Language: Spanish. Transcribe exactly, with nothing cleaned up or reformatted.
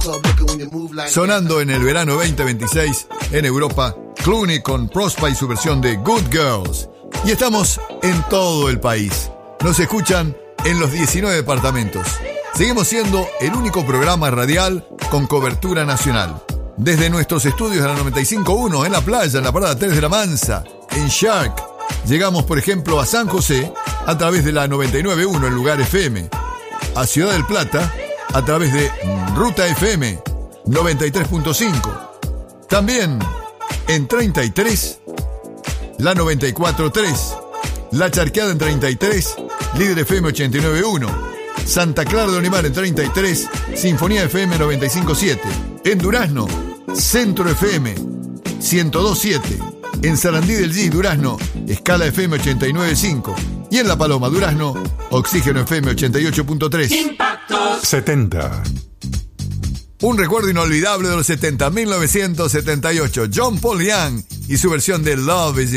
Sonando en el verano veinte veintiséis en Europa, Clooney con Prospa y su versión de Good Girls. Y estamos en todo el país. Nos escuchan en los diecinueve departamentos. Seguimos siendo el único programa radial con cobertura nacional. Desde nuestros estudios de la noventa y cinco punto uno en la playa, en la parada tres de la Mansa, en Shark, llegamos por ejemplo a San José a través de la noventa y nueve punto uno en Lugar F M, a Ciudad del Plata a través de Ruta F M noventa y tres punto cinco, también en treinta y tres, la noventa y cuatro punto tres, La Charqueada en treinta y tres, Líder F M ochenta y nueve punto uno, Santa Clara de Olimar en treinta y tres, Sinfonía F M noventa y cinco punto siete, en Durazno, Centro F M ciento dos punto siete, en Sarandí del G, Durazno, Escala F M ochenta y nueve punto cinco, y en La Paloma, Durazno, Oxígeno F M ochenta y ocho punto tres. Impactos setenta. Un recuerdo inolvidable de los setenta, mil novecientos setenta y ocho, John Paul Young y su versión de Love is